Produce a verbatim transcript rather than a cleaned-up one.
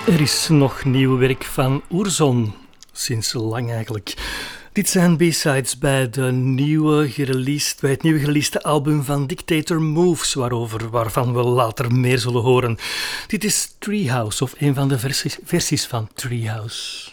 Er is nog nieuw werk van Oerzon, sinds lang eigenlijk. Dit zijn B-sides bij, de nieuwe gereleased, bij het nieuwe gereleasede album van Dictator Moves, waarover, waarvan we later meer zullen horen. Dit is Treehouse, of een van de versies, versies van Treehouse.